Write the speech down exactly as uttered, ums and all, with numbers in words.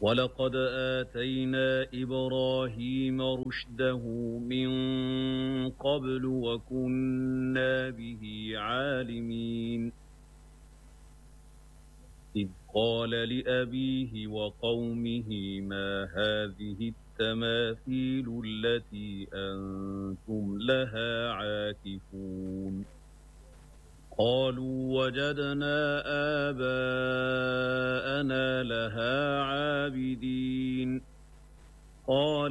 ولقد آتينا إبراهيم رشده من قبل وكنا به عالمين إذ قال لأبيه وقومه ما هذه التماثيل التي أنتم لها عاكفون قالوا وجدنا آباءنا لها عابدين قال